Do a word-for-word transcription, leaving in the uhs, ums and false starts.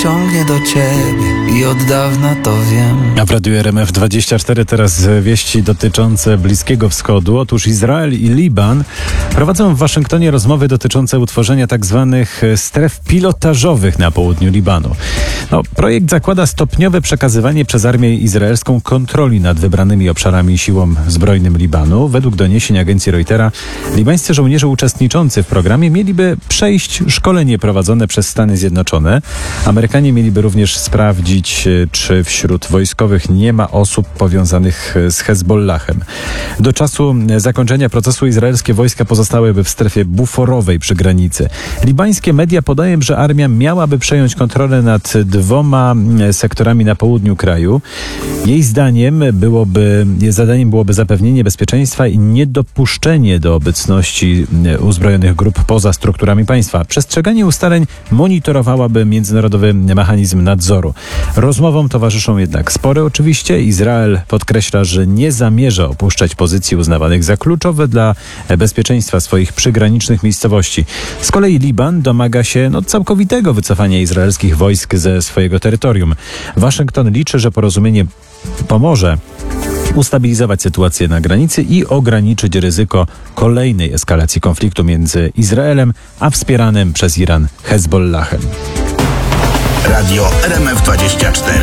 ciągnie do ciebie i od dawna to wiem. A w Radiu R M F dwadzieścia cztery teraz wieści dotyczące Bliskiego Wschodu. Otóż Izrael i Liban prowadzą w Waszyngtonie rozmowy dotyczące utworzenia tak zwanych stref pilotażowych na południu Libanu. No, projekt zakłada stopniowe przekazywanie przez armię izraelską kontroli nad wybranymi obszarami siłom zbrojnym Libanu. Według doniesień agencji Reutera libańscy żołnierze uczestniczący w programie mieliby przejść szkolenie prowadzone przez Stany Zjednoczone. Amerykanie mieliby również sprawdzić, czy wśród wojskowych nie ma osób powiązanych z Hezbollahem. Do czasu zakończenia procesu izraelskie wojska pozostałyby w strefie buforowej przy granicy. Libańskie media podają, że armia miałaby przejąć kontrolę nad dwoma sektorami na południu kraju. Jej zdaniem byłoby, jej zadaniem byłoby zapewnienie bezpieczeństwa i niedopuszczenie do obecności uzbrojonych grup poza strukturami państwa. Przestrzeganie ustaleń monitorowałaby międzynarodowy mechanizm nadzoru. Rozmowom towarzyszą jednak spory oczywiście. Izrael podkreśla, że nie zamierza opuszczać pozycji uznawanych za kluczowe dla bezpieczeństwa swoich przygranicznych miejscowości. Z kolei Liban domaga się no, całkowitego wycofania izraelskich wojsk ze swojego terytorium. Waszyngton liczy, że porozumienie pomoże ustabilizować sytuację na granicy i ograniczyć ryzyko kolejnej eskalacji konfliktu między Izraelem a wspieranym przez Iran Hezbollahem. Radio R M F dwadzieścia cztery.